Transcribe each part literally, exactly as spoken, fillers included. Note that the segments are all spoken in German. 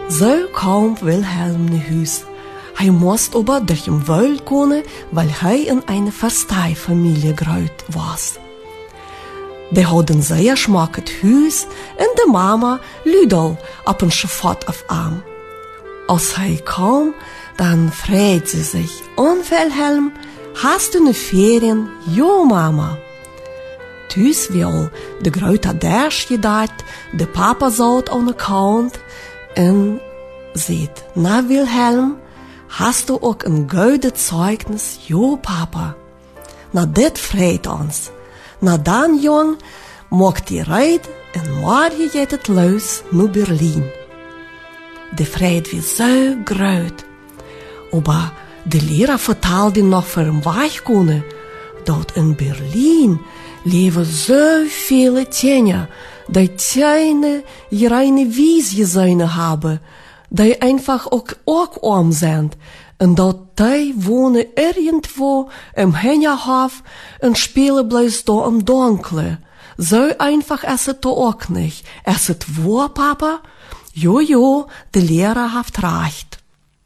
Zo kwam Wilhelm naar huis. Hij moest aber durch den Wald kunnen, weil hij in eine Versteiffamilie geruid was. Die hadden sehr schmackend Huis en de Mama Lüdel op een Schafott auf Arm. Als hij kwam, dann freut sie sich. Und Wilhelm, hast du ne Ferien? Jo, Mama. Thuis wil de grote Dash gedacht, de Papa zat aan de kant en zegt, na Wilhelm, hast du ook een goede Zeugnis? Jo, Papa. Na, dit freut ons. Na dan, jong, maakt die Reid en morgen gaat het los naar Berlin. De Freude war so groot. Aber de Lehrer vertelde noch für den Weichkunde, dort in Berlin leven so viele Tiere, die keine reine Wiesgesöhne haben, die einfach auch, auch arm sind, und dort die wohnen irgendwo im Hinterhof und spielen bloß da im Dunkeln. So einfach ist es da auch nicht. Ist es wahr, Papa? Jo, jo, der Lehrer hat recht.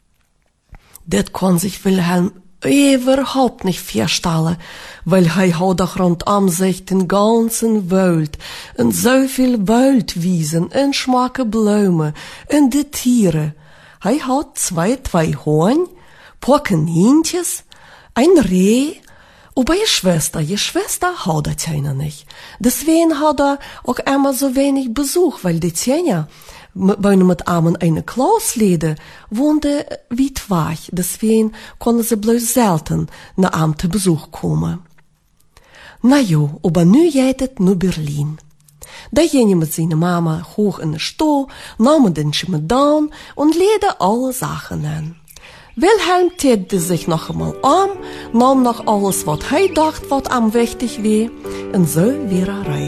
Das kann sich Wilhelm überhaupt nicht vorstellen, weil er hat doch rundum sich den ganzen Wald und so viel Waldwiesen und schmacke Blumen und die Tiere. Er hat zwei, zwei Horn, paar Kaninchens, ein Reh, aber ihre Schwester, ihre Schwester hat er keine nicht. Deswegen hat er auch immer so wenig Besuch, weil die Tiere wenn mit Armen eine Klauslede wohnte weit weg, deswegen konnten sie bloß selten nach Arm zu Besuch kommen. Na jo, aber nu geht es nach Berlin. Da gingen mit seiner Mama hoch in den Stuhl, nahmen den Chemedan und leden alle Sachen an. Wilhelm tätete sich noch einmal um, nahm noch alles, was er dachte, was am wichtig war, und so wieder rein.